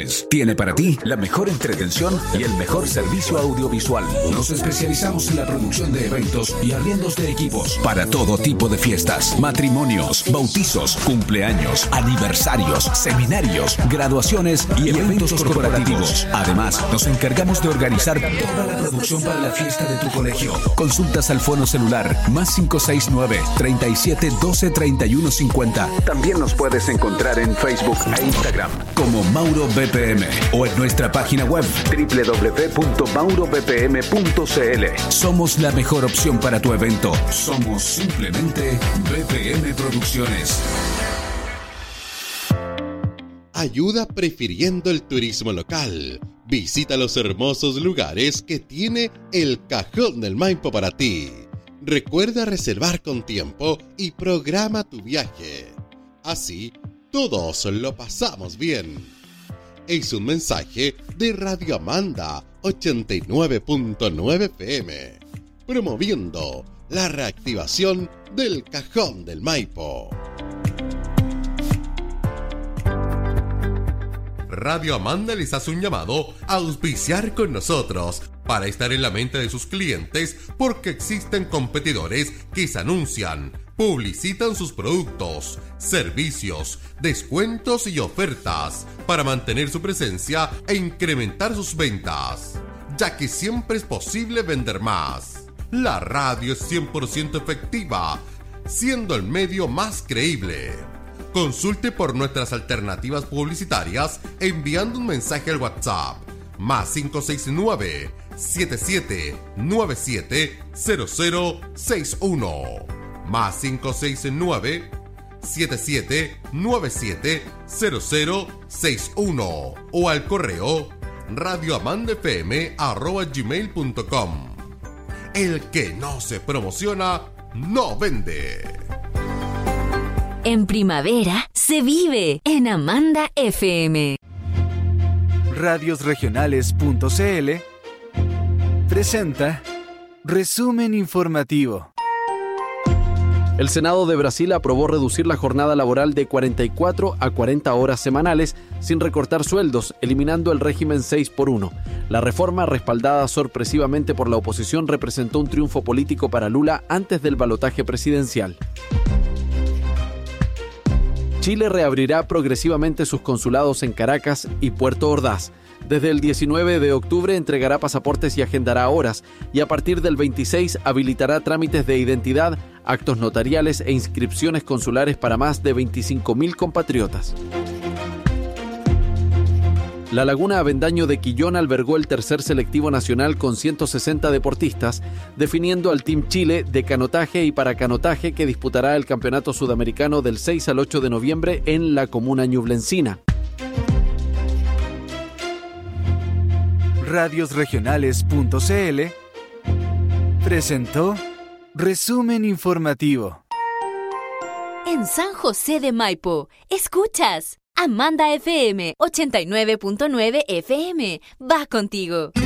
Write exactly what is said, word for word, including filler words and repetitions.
Producciones tiene para ti la mejor entretención y el mejor servicio audiovisual. Nos especializamos en la producción de eventos y arriendos de equipos para todo tipo de fiestas, matrimonios, bautizos, cumpleaños, aniversarios, seminarios, graduaciones y eventos corporativos. Además, nos encargamos de organizar toda la producción para la fiesta de tu colegio. Consultas al fono celular más cinco seis nueve, treinta y siete, doce, treinta y uno, cincuenta. También nos puedes encontrar en Facebook e Instagram como Mauro B P M o en nuestra página web doble u doble u doble u punto mauro b p m punto c l. Somos la mejor opción para tu evento. Somos simplemente B P M Producciones. Ayuda prefiriendo el turismo local. Visita los hermosos lugares que tiene el Cajón del Maipo para ti. Recuerda reservar con tiempo y programa tu viaje. Así, todos lo pasamos bien. Es un mensaje de Radio Amanda ochenta y nueve punto nueve F M, promoviendo la reactivación del Cajón del Maipo. Radio Amanda les hace un llamado a auspiciar con nosotros para estar en la mente de sus clientes, porque existen competidores que se anuncian, publicitan sus productos, servicios, descuentos y ofertas para mantener su presencia e incrementar sus ventas, ya que siempre es posible vender más. La radio es cien por ciento efectiva, siendo el medio más creíble. Consulte por nuestras alternativas publicitarias enviando un mensaje al WhatsApp más cinco seis nueve, siete siete nueve siete, cero cero seis uno más cinco seis nueve, siete siete nueve siete, cero cero seis uno o al correo radioamandafm arroba gmail punto com. El que no se promociona no vende. En primavera se vive en Amanda F M. radios regionales punto c l presenta Resumen Informativo. El Senado de Brasil aprobó reducir la jornada laboral de cuarenta y cuatro a cuarenta horas semanales sin recortar sueldos, eliminando el régimen seis por uno. La reforma, respaldada sorpresivamente por la oposición, representó un triunfo político para Lula antes del balotaje presidencial. Chile reabrirá progresivamente sus consulados en Caracas y Puerto Ordaz. Desde el diecinueve de octubre entregará pasaportes y agendará horas, y a partir del veintiséis habilitará trámites de identidad, actos notariales e inscripciones consulares para más de veinticinco mil compatriotas. La Laguna Avendaño de Quillón albergó el tercer selectivo nacional con ciento sesenta deportistas, definiendo al Team Chile de canotaje y paracanotaje, que disputará el Campeonato Sudamericano del seis al ocho de noviembre en la comuna ñublencina. radios regionales punto c l presentó Resumen Informativo. En San José de Maipo, escuchas Amanda F M ochenta y nueve punto nueve F M. Va contigo.